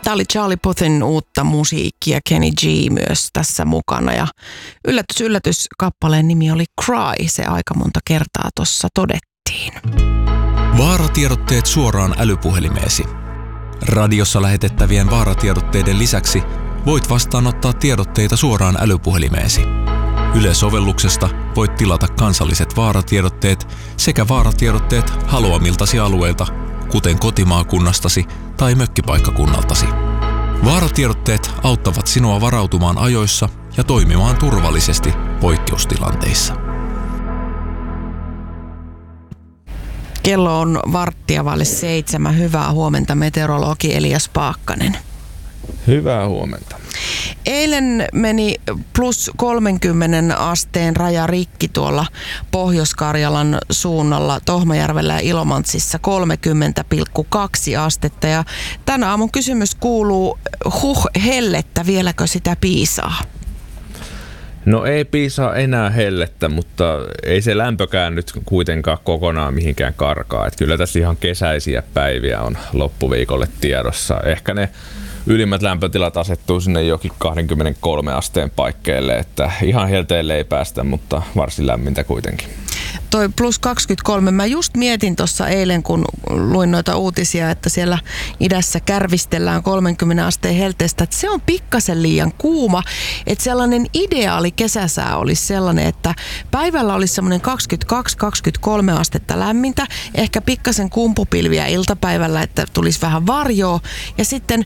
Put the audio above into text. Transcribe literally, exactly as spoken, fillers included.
Tämä oli Charlie Puthin uutta musiikkia, Kenny G myös tässä mukana ja yllätys, yllätys, kappaleen nimi oli Cry, se aika monta kertaa tuossa todettiin. Vaaratiedotteet suoraan älypuhelimeesi. Radiossa lähetettävien vaaratiedotteiden lisäksi voit vastaanottaa tiedotteita suoraan älypuhelimeesi. Yle-sovelluksesta voit tilata kansalliset vaaratiedotteet sekä vaaratiedotteet haluamiltasi alueilta, kuten kotimaakunnastasi tai mökkipaikkakunnaltasi. Vaaratiedotteet auttavat sinua varautumaan ajoissa ja toimimaan turvallisesti poikkeustilanteissa. Kello on varttia vaille seitsemän. Hyvää huomenta, meteorologi Elias Paakkanen. Hyvää huomenta. Eilen meni plus kolmenkymmenen asteen raja rikki tuolla Pohjois-Karjalan suunnalla Tohmajärvellä ja Ilomantsissa kolmekymmentä pilkku kaksi astetta. Ja tänä aamun kysymys kuuluu, huh, hellettä, vieläkö sitä piisaa? No ei piisaa enää hellettä, mutta ei se lämpökään nyt kuitenkaan kokonaan mihinkään karkaa. Että kyllä tässä ihan kesäisiä päiviä on loppuviikolle tiedossa. Ehkä ne ylimmät lämpötilat asettuu sinne jokin kaksikymmentäkolme asteen paikkeille, että ihan helteelle ei päästä, mutta varsin lämmintä kuitenkin. Toi plus kaksikymmentäkolme, mä just mietin tuossa eilen, kun luin noita uutisia, että siellä idässä kärvistellään kolmekymmentä asteen helteestä, että se on pikkasen liian kuuma, että sellainen ideaali kesäsää olisi sellainen, että päivällä olisi semmoinen kaksikymmentäkaksi kaksikymmentäkolme astetta lämmintä, ehkä pikkasen kumpupilviä iltapäivällä, että tulisi vähän varjoa, ja sitten